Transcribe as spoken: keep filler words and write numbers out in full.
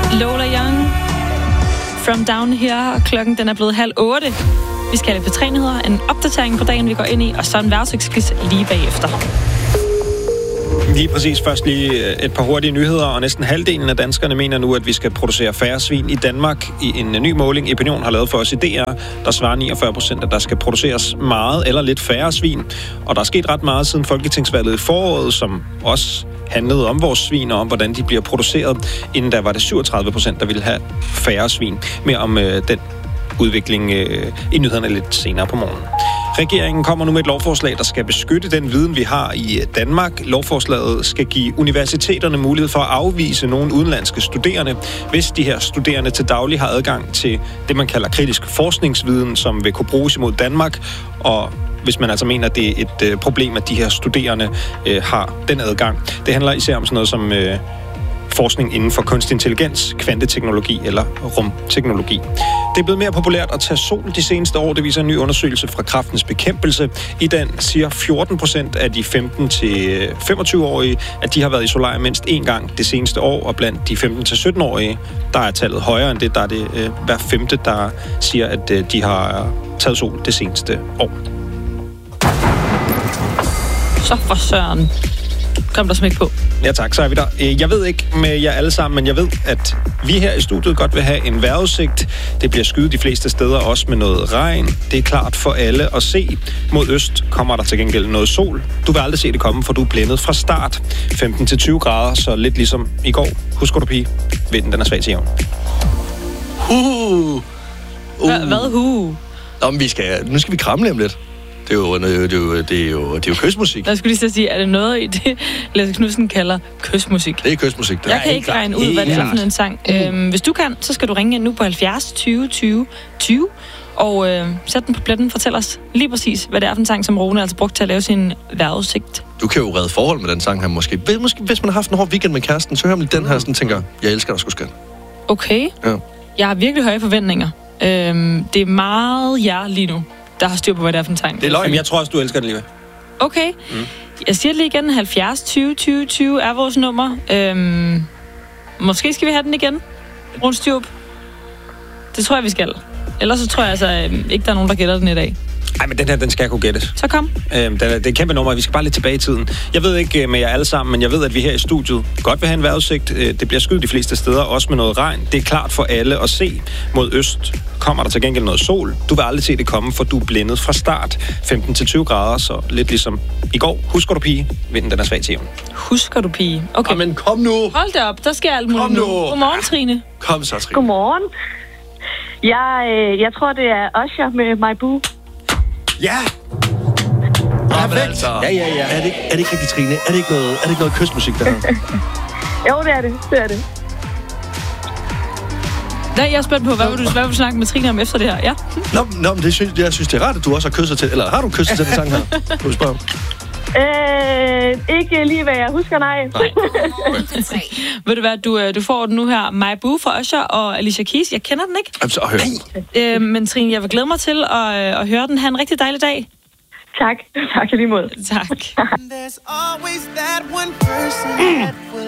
Lola Young, From Down Here. Klokken den er blevet halv otte. Vi skal have P tre-nyheder, en opdatering på dagen, vi går ind i, og så en vejrudsigtsquiz lige bagefter. Lige præcis. Først lige et par hurtige nyheder, og næsten halvdelen af danskerne mener nu, at vi skal producere færre svin i Danmark. I en ny måling, Opinion har lavet for os i D R, der svarer niogfyrre procent, at der skal produceres meget eller lidt færre svin. Og der er sket ret meget siden folketingsvalget i foråret, som også handlede om vores svin og om, hvordan de bliver produceret. Inden der var det syvogtredive procent, der ville have færre svin. Mere om øh, den udvikling øh, i nyhederne lidt senere på morgenen. Regeringen kommer nu med et lovforslag, der skal beskytte den viden, vi har i Danmark. Lovforslaget skal give universiteterne mulighed for at afvise nogle udenlandske studerende, hvis de her studerende til daglig har adgang til det, man kalder kritisk forskningsviden, som vil kunne bruges imod Danmark. Og hvis man altså mener, at det er et øh, problem, at de her studerende øh, har den adgang. Det handler især om sådan noget som Øh, forskning inden for kunstig intelligens, kvanteteknologi eller rumteknologi. Det er blevet mere populært at tage sol de seneste år. Det viser en ny undersøgelse fra Kræftens Bekæmpelse. I den siger fjorten procent af de femten til femogtyve-årige, at de har været i solarium mindst én gang det seneste år, og blandt de femten til sytten-årige, der er tallet højere end det. Der er det øh, hver femte, der siger, at øh, de har taget sol det seneste år. Så for søren. Kom der smæk på. Ja tak, så er vi der. Jeg ved ikke med jer alle sammen, men jeg ved, at vi her i studiet godt vil have en vejrudsigt. Det bliver skyet de fleste steder, også med noget regn. Det er klart for alle at se. Mod øst kommer der til gengæld noget sol. Du vil aldrig se det komme, for du er blændet fra start. femten til tyve grader, så lidt ligesom i går. Husker du, pige? Vinden, den er svag til jævn. Uh. Uh. Hvad hu? Nå, men vi skal, nu skal vi kramme dem lidt. Det er jo, det er jo, det er jo, det er jo kystmusik. Jeg skulle lige så sige, er det noget i det, Lasse Knudsen kalder kystmusik? Det er kystmusik, det. Jeg kan ikke regne ud, hvad det er for en sang. Mm. Øhm, hvis du kan, så skal du ringe ind nu på halvfjerds tyve tyve tyve og øh, sæt den på pletten. Fortæl os lige præcis, hvad det er for en sang, som Rune altså brugt til at lave sin vejrudsigt. Du kan jo redde forhold med den sang her måske. Måske hvis man har haft en hård weekend med kæresten, så hører man den her sådan tænker, jeg elsker dig sgu skat. Okay. Ja. Jeg har virkelig høje forventninger. Øhm, det er meget jer lige nu, der har styr på, hvad det er for en sang. Det er løgn. Jamen, jeg tror også, du elsker den, Liva. Okay. Mm. Jeg siger det lige igen. halvfjerds tyve tyve tyve er vores nummer. Øhm, måske skal vi have den igen. Rundt styr. Det tror jeg, vi skal. Ellers så tror jeg altså øhm, ikke, der er nogen, der gætter den i dag. Nej, men den her, den skal jeg kunne gætte. Så kom. Øhm, det er et kæmpe nummer. Vi skal bare lidt tilbage i tiden. Jeg ved ikke med jer alle sammen, men jeg ved, at vi her i studiet godt vil have en vejrudsigt. Det bliver skyet de fleste steder, også med noget regn. Det er klart for alle at se. Mod øst kommer der til gengæld noget sol. Du vil aldrig se det komme, for du er blændet fra start. femten til tyve grader, så lidt ligesom i går. Husker du, pige? Vinden, den er svag til jævn. Husker du, pige? Okay. Jamen, kom nu. Hold da op, der sker alt muligt Kom nu. Godmorgen, Trine. Kom så, Trine. Godmorgen. Jeg, øh, jeg tror, det er Usher med My Boo. Ja! Perfekt. Altså, ja, ja, ja. Er det, ikke, er det ikke rigtigt, Trine? Er det ikke noget, er det ikke noget kystmusik, der her? Jo, det er det. Det er det. Nej, jeg er spændt på, hvad vil du, hvad vil du snakke med Trine om efter det her? Ja? Nå, nå men det synes, jeg synes, det er rart, at du også har kysset til... Eller har du kysset til den sang her? Du spørger. Øh, ikke lige, hvad jeg husker, nej. nej. Ved du hvad, du, du får den nu her. My Boo fra Usher og Alicia Keys. Jeg kender den ikke. Jamen, så hør. Øh, men Trine, jeg vil glæde mig til at, at høre den. Ha' en rigtig dejlig dag. Tak. Tak lige måde. Tak.